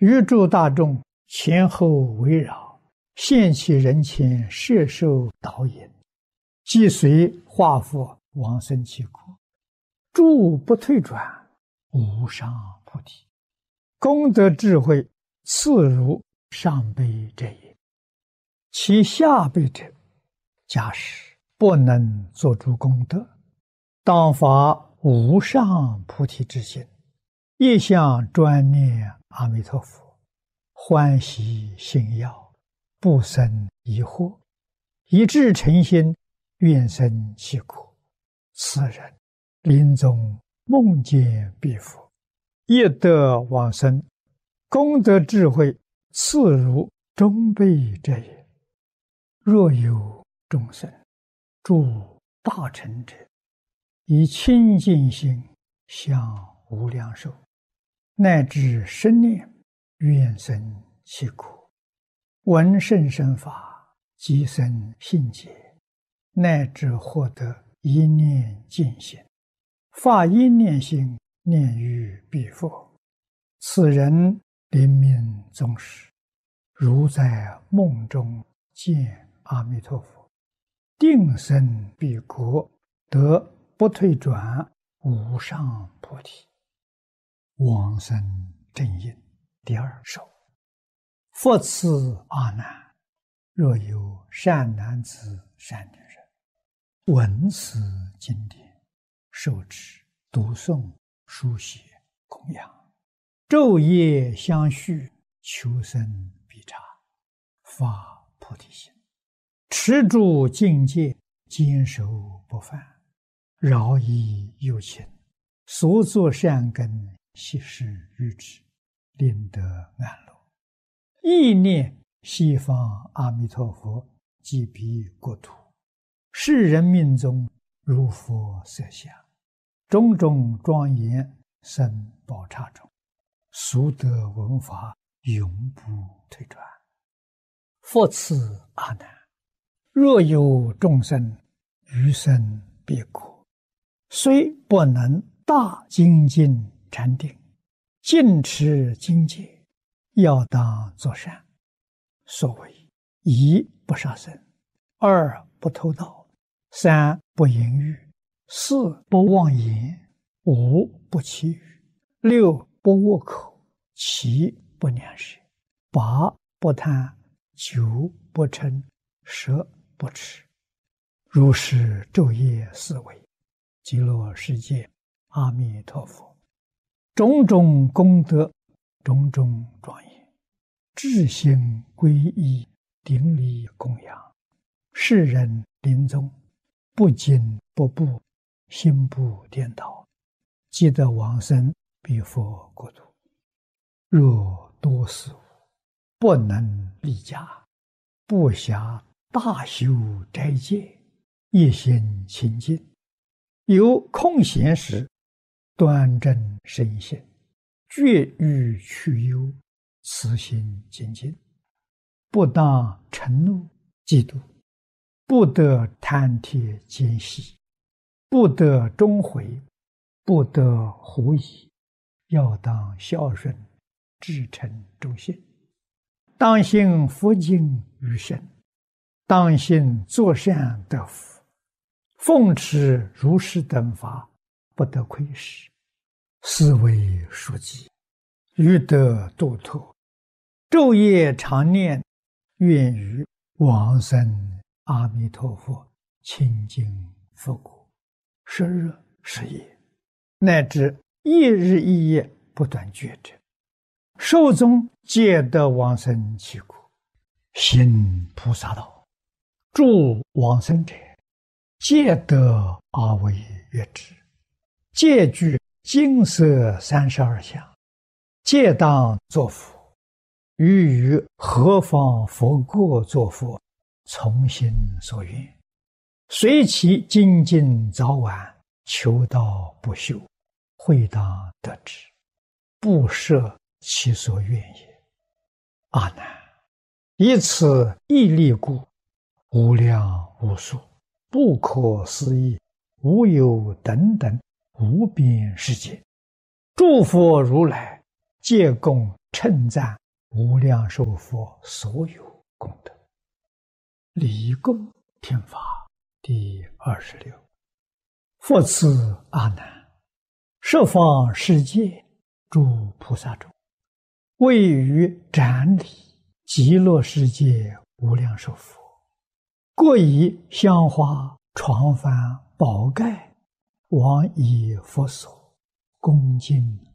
余诸大众前后围绕，现其人前摄受导引，即随化佛往生其国，诸不退转，无上菩提。功德智慧次如上辈者也。其下辈者，假使不能作诸功德，当发无上菩提之心，一向专念阿弥陀佛，欢喜信要，不生疑惑，以至诚心，愿生其国。此人临终梦见彼佛，业得往生，功德智慧次如中辈者也。若有众生诸大乘者，以清净心向无量寿，乃至生念愿生其国，闻甚深法，即生信解，乃至获得一念净心，发一念心念于彼佛，此人临命终时，如在梦中见阿弥陀佛，定生彼国，得不退转无上菩提。往生正因第二首。复次阿难，若有善男子善女人，闻此经典，受持读诵书写供养，昼夜相续，求生必察，发菩提心，持住境界，坚守不犯，饶益有情，所作善根，悉施于之，令得安乐。意念西方阿弥陀佛即彼国土，世人命中如佛色相，种种庄严生宝刹中，俗得闻法，永不退转。复次阿难，若有众生余生彼国，虽不能大精进禅定，尽持精戒，要当作善。所谓一不杀生，二不偷盗，三不淫欲，四不妄言，五不绮语，六不恶口，七不两舌，八不贪，九不嗔，十不痴。如是昼夜思维，极乐世界阿弥陀佛，种种功德，种种庄严，至心皈依，顶礼供养，世人临终不惊不怖，心不颠倒，即得往生彼佛国土。若多事物不能立家，不暇大修斋戒，一心清净，有空闲时，端正身心，绝欲去忧，慈心精进，不当嗔怒嫉妒，不得贪帖奸细，不得终悔，不得狐疑，要当孝顺，至诚忠信，当信佛经于身，当信作善得福，奉持如是等法，不得亏失，是为书记，欲得度脱，昼夜常念，愿于往生阿弥陀佛清净佛国，时日时夜，乃至一日一夜不断觉者，寿终皆得往生其国。行菩萨道，诸往生者，皆得阿惟越之，皆具金色32相，皆当作佛，于何方佛国作佛，从心所愿，随其精进早晚，求道不休，会当得之，不设其所愿也。阿难，以此义力故，无量无数，不可思议，无有等等无边世界，诸佛如来皆供称赞无量寿佛所有功德。礼供听法第26。复次阿难，十方世界诸菩萨中，位于展礼极乐世界无量寿佛，各以香花、床幡、宝盖往以佛所恭敬